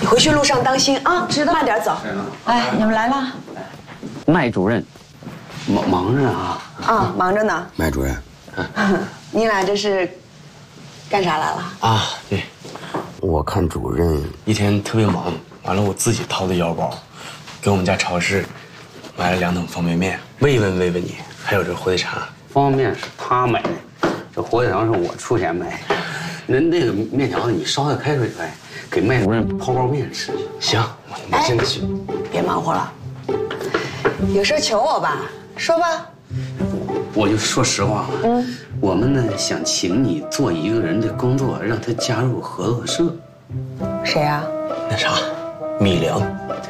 回去路上当心啊，知道，慢点走。哎，你们来了。 麦主任，忙着啊。 啊，忙着呢。 麦主任， 你俩这是干啥来了？ 啊，对， 我看主任一天特别忙，完了我自己掏的腰包，给我们家超市买了2桶方便面，慰问你，还有这火腿肠。 方便面是他买的，这火腿肠是我出钱买。那个面条子你烧点开水来，给麦主任泡面吃。 行，我现在去。 别忙活了，有事求我吧，说吧。 我就说实话，我们呢想请你做一个人的工作，让他加入合作社。 谁呀？ 那啥，米良。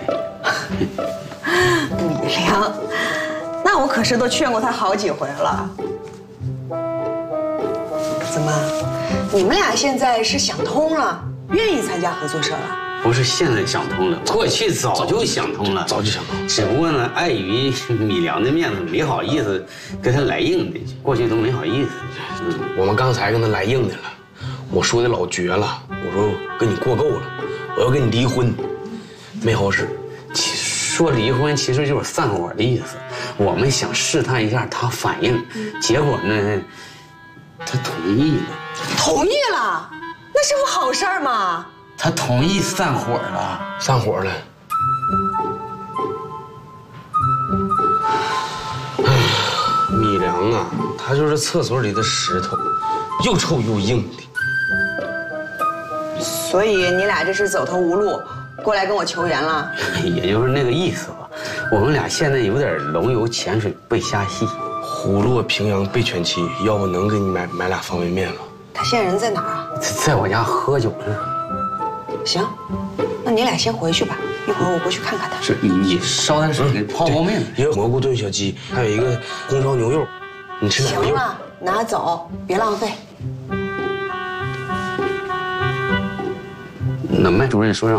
米良，那我可是都劝过他好几回了。怎么，你们俩现在是想通了，愿意参加合作社了？ 不是现在想通了，过去早就想通了， 早就想通。 只不过呢，碍于米良的面子，没好意思跟他来硬的，过去都没好意思。 我们刚才跟他来硬的了，我说的老绝了，我说跟你过够了，我要跟你离婚，没好使。 其实说离婚其实就是散伙的意思，我们想试探一下他反应，结果呢，他同意了。 同意了，那是不好事儿吗？ 他同意散伙了， 散伙了。哎，米良啊，他就是厕所里的石头，又臭又硬的。 所以你俩这是走投无路，过来跟我求援了？ 也就是那个意思吧。我们俩现在有点龙游潜水背下戏， 虎落平阳被犬欺，要不能给你买俩方便面吗？ 他现在人在哪儿啊？ 在我家喝酒呢。 行，那你俩先回去吧，一会儿我过去看看他。 是你烧点水给泡面， 也有蘑菇炖小鸡，还有一个红烧牛肉，你吃哪个？ 行了，拿走，别浪费。 那麦主任说让